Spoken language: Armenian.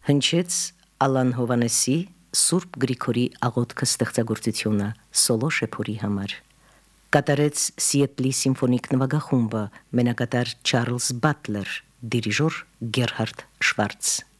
Հնչեց Ալան Հովանեսի Սուրբ Գրիգորի աղոթքը ստեղծագործությունը սոլո շեփորի համար։ Կատարեց Սիեթլի սիմֆոնիկ նվագախումբը, մենակատար Չարլզ Բատլեր, դիրիժոր Գերհարդ Շվարց։